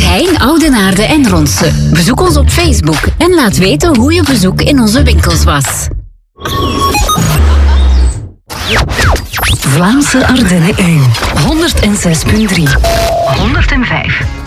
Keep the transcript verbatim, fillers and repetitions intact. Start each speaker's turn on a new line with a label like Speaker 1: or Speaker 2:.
Speaker 1: Gein, Oudenaarde en Ronse. Bezoek ons op Facebook en laat weten hoe je bezoek in onze winkels was. Vlaamse Ardennen één. honderd zes punt drie. honderd vijf.